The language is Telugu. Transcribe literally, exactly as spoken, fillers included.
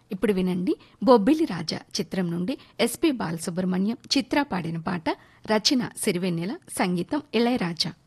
ఇప్పుడు వినండి బొబ్బిలి రాజా చిత్రం నుండి ఎస్పి బాలసుబ్రహ్మణ్యం చిత్ర పాడిన పాట రచన సిరివెన్నెల సంగీతం ఇళయరాజా.